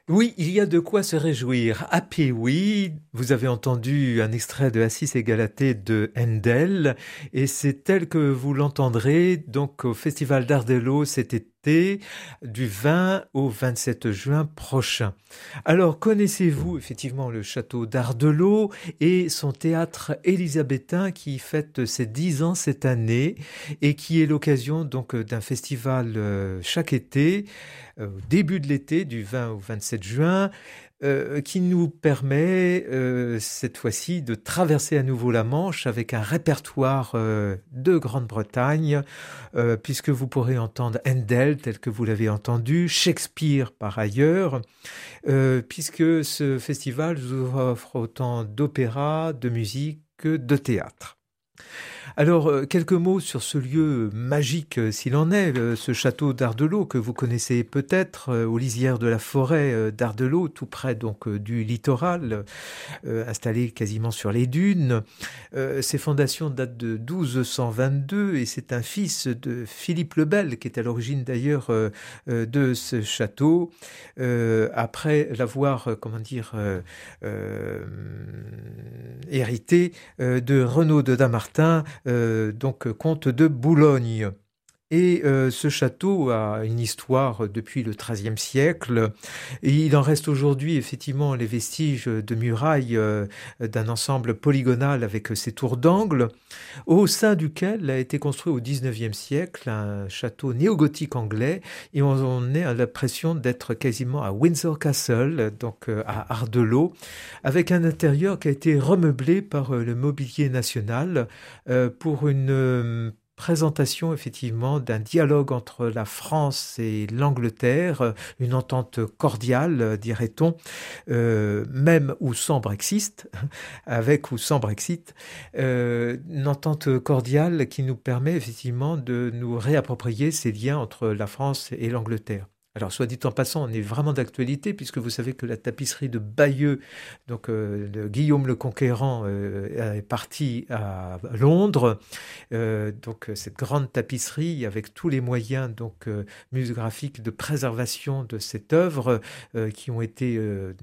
Oui, il y a de quoi se réjouir. Happy, oui, vous avez entendu un extrait de Assis et Galatée de Handel, et c'est tel que vous l'entendrez donc au Festival d'Ardelot cet été, du 20 au 27 juin prochain. Alors, connaissez-vous effectivement le château d'Ardelot et son théâtre élisabétain qui fête ses 10 ans cette année et qui est l'occasion donc d'un festival chaque été, au début de l'été, du 20 au 27 juin, qui nous permet cette fois-ci de traverser à nouveau la Manche avec un répertoire de Grande-Bretagne, puisque vous pourrez entendre Handel tel que vous l'avez entendu, Shakespeare par ailleurs, puisque ce festival vous offre autant d'opéra, de musique que de théâtre. Alors, quelques mots sur ce lieu magique, s'il en est, ce château d'Ardelot que vous connaissez peut-être, aux lisières de la forêt d'Ardelot, tout près donc du littoral, installé quasiment sur les dunes. Ses fondations datent de 1222 et c'est un fils de Philippe le Bel qui est à l'origine d'ailleurs de ce château. Après l'avoir, hérité de Renaud de Damartin, donc comte de Boulogne. Et ce château a une histoire depuis le XIIIe siècle. Et il en reste aujourd'hui effectivement les vestiges de murailles d'un ensemble polygonal avec ses tours d'angle, au sein duquel a été construit au XIXe siècle un château néogothique anglais. Et on est à l'impression d'être quasiment à Windsor Castle, donc à Ardelot, avec un intérieur qui a été remeublé par le Mobilier National pour une présentation effectivement d'un dialogue entre la France et l'Angleterre, une entente cordiale, dirait-on, même ou sans Brexit, avec ou sans Brexit, une entente cordiale qui nous permet effectivement de nous réapproprier ces liens entre la France et l'Angleterre. Alors, soit dit en passant, on est vraiment d'actualité, puisque vous savez que la tapisserie de Bayeux, donc de Guillaume le Conquérant, est partie à Londres. Donc, cette grande tapisserie, avec tous les moyens donc muséographiques de préservation de cette œuvre, qui ont été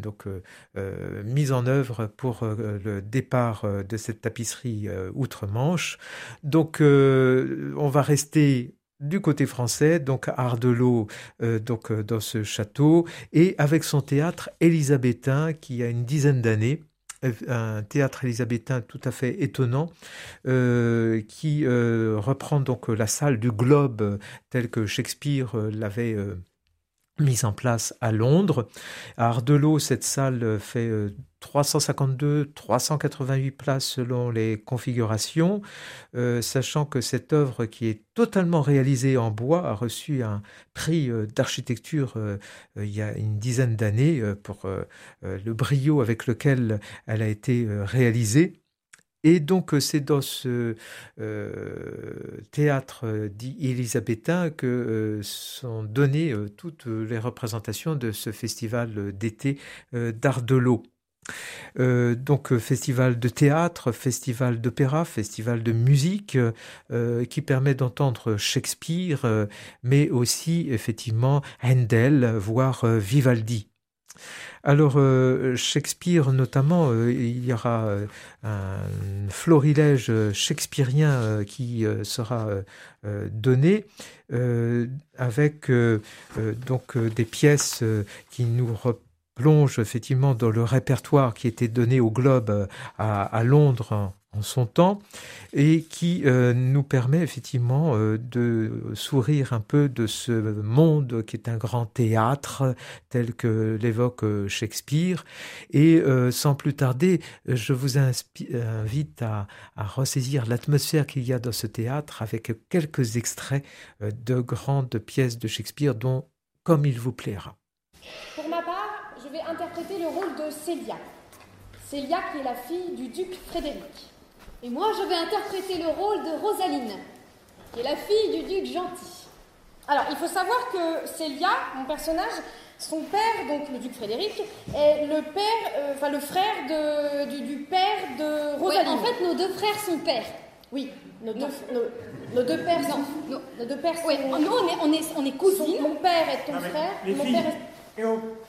mis en œuvre pour le départ de cette tapisserie outre-Manche. Donc, on va rester du côté français, donc à Ardelot, dans ce château, et avec son théâtre élisabétain qui a une dizaine d'années, un théâtre élisabétain tout à fait étonnant, qui reprend donc la salle du Globe telle que Shakespeare l'avait mise en place à Londres. À Ardelot, cette salle fait 352, 388 places selon les configurations, sachant que cette œuvre qui est totalement réalisée en bois a reçu un prix d'architecture il y a une dizaine d'années pour le brio avec lequel elle a été réalisée. Et donc, c'est dans ce théâtre dit élisabétain que sont données toutes les représentations de ce festival d'été d'Ardelot. Donc festival de théâtre, festival d'opéra, festival de musique qui permet d'entendre Shakespeare, mais aussi effectivement Handel, voire Vivaldi. Alors, Shakespeare notamment, il y aura un florilège shakespearien qui sera donné avec donc des pièces qui nous replongent effectivement dans le répertoire qui était donné au Globe à Londres en son temps, et qui nous permet effectivement de sourire un peu de ce monde qui est un grand théâtre tel que l'évoque Shakespeare. Et sans plus tarder, je vous invite à ressaisir l'atmosphère qu'il y a dans ce théâtre avec quelques extraits de grandes pièces de Shakespeare dont comme il vous plaira. Pour ma part, je vais interpréter le rôle de Célia. Célia qui est la fille du duc Frédéric. Et moi, je vais interpréter le rôle de Rosaline, qui est la fille du duc Gentil. Alors, il faut savoir que Célia, mon personnage, son père, donc le duc Frédéric, est le père, le frère du père de Rosaline. Ouais, en fait, nos deux frères sont pères. Oui, nos deux pères sont... Nos deux pères sont... Oui, nous, on est cousines. Mon père est ton frère. Les mon filles. père est... Et oh.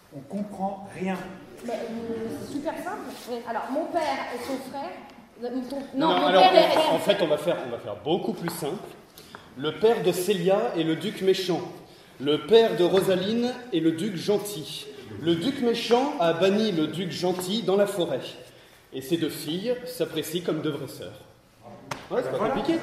On comprend rien. C'est super simple. Alors, mon père et son frère... Non, mon alors, père et... en fait, on va faire beaucoup plus simple. Le père de Célia est le duc méchant. Le père de Rosaline est le duc gentil. Le duc méchant a banni le duc gentil dans la forêt. Et ces deux filles s'apprécient comme deux vraies sœurs. Ouais, c'est pas compliqué.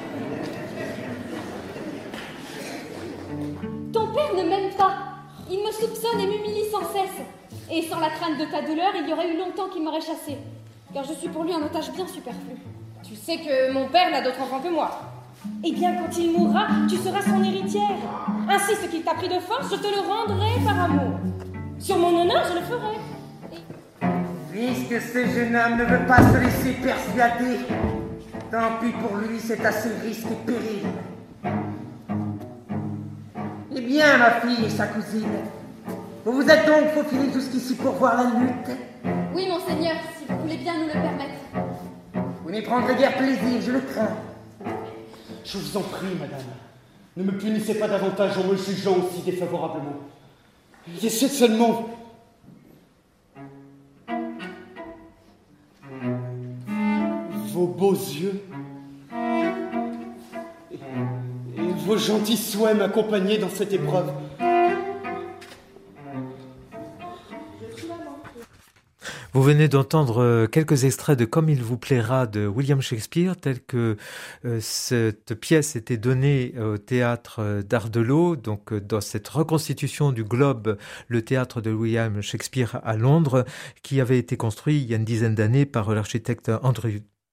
Ton père ne m'aime pas. Il me soupçonne et m'humilie sans cesse. Et sans la crainte de ta douleur, il y aurait eu longtemps qu'il m'aurait chassée. Car je suis pour lui un otage bien superflu. Tu sais que mon père n'a d'autre enfant que moi. Eh bien, quand il mourra, tu seras son héritière. Ainsi, ce qu'il t'a pris de force, je te le rendrai par amour. Sur mon honneur, je le ferai. Puisque ce jeune homme ne veut pas se laisser persuader, tant pis pour lui, c'est à ses risques et périls. Eh bien, ma fille et sa cousine, vous vous êtes donc faufilés jusqu'ici pour voir la lutte? Oui, monseigneur, si vous voulez bien nous le permettre. Vous n'y prendrez guère plaisir, je le crains. Je vous en prie, madame. Ne me punissez pas davantage en me jugeant aussi défavorablement. Essayez seulement... vos beaux yeux et vos gentils souhaits m'accompagner dans cette épreuve. Vous venez d'entendre quelques extraits de Comme il vous plaira de William Shakespeare, tel que cette pièce était donnée au théâtre d'Ardelot, donc dans cette reconstitution du Globe, le théâtre de William Shakespeare à Londres, qui avait été construit il y a une dizaine d'années par l'architecte Andrew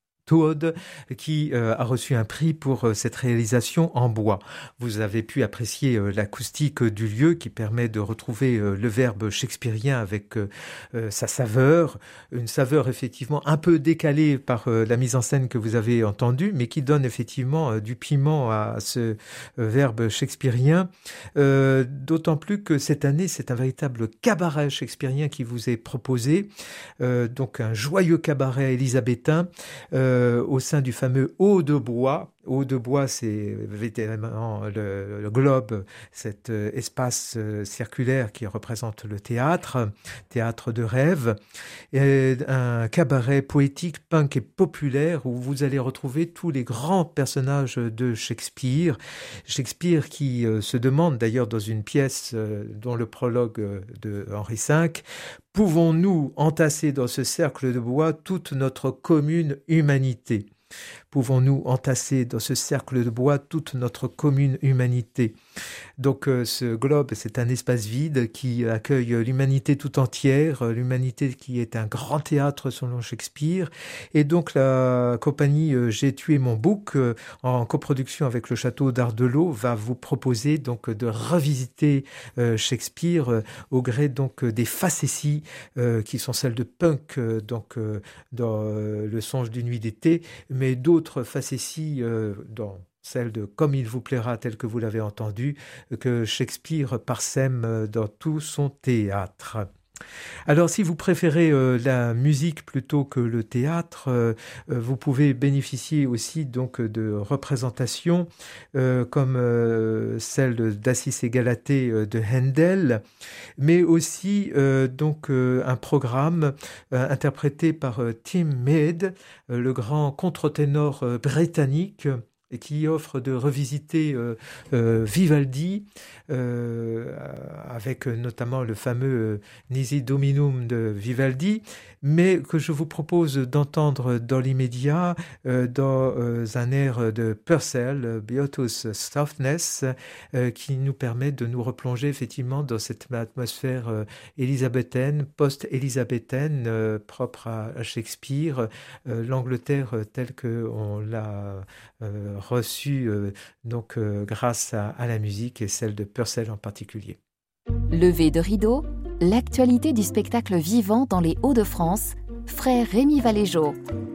Todd, qui a reçu un prix pour cette réalisation en bois. Vous avez pu apprécier l'acoustique du lieu qui permet de retrouver le verbe shakespearien avec sa saveur, une saveur effectivement un peu décalée par la mise en scène que vous avez entendue, mais qui donne effectivement du piment à ce verbe shakespearien, d'autant plus que cette année c'est un véritable cabaret shakespearien qui vous est proposé, donc un joyeux cabaret élisabétain, au sein du fameux Haut de Bois. Haut de Bois, c'est évidemment le globe, cet espace circulaire qui représente le théâtre de rêve, et un cabaret poétique, punk et populaire où vous allez retrouver tous les grands personnages de Shakespeare. Shakespeare qui se demande d'ailleurs dans une pièce dont le prologue de Henri V, pouvons-nous entasser dans ce cercle de bois toute notre commune humanité ? Pouvons-nous entasser dans ce cercle de bois toute notre commune humanité? Donc ce globe, c'est un espace vide qui accueille l'humanité tout entière, l'humanité qui est un grand théâtre selon Shakespeare. Et donc la compagnie J'ai tué mon bouc, en coproduction avec le château d'Ardelot, va vous proposer donc de revisiter Shakespeare au gré donc des facéties qui sont celles de Punk, donc dans Le songe d'une nuit d'été, mais d'autres facéties dans celle de Comme il vous plaira, tel que vous l'avez entendu, que Shakespeare parsème dans tout son théâtre. Alors, si vous préférez la musique plutôt que le théâtre, vous pouvez bénéficier aussi donc de représentations comme celle d'Assis et Galatée de Handel, mais aussi donc un programme interprété par Tim Mead, le grand contre-ténor britannique, et qui offre de revisiter Vivaldi, avec notamment le fameux Nisi Dominum de Vivaldi, mais que je vous propose d'entendre dans l'immédiat dans un air de Purcell, Beautus Softness, qui nous permet de nous replonger effectivement dans cette atmosphère élisabéthaine, post-élisabéthaine, propre à Shakespeare, l'Angleterre telle qu'on l'a reçue donc grâce à la musique et celle de Purcell en particulier. Levé de rideau, l'actualité du spectacle vivant dans les Hauts-de-France, frère Rémi Valéjot.